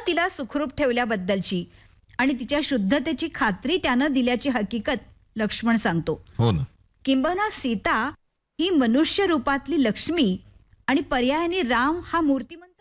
तिला सुखरूप ठेवल्याबद्दलची आणि तिच्या शुद्धतेची खात्री त्यानं दिल्याची हकीकत लक्ष्मण सांगतो. हो ना. किंबहुना सीता ही मनुष्य रूपातली लक्ष्मी आणि पर्यायाने राम हा मूर्तिमंत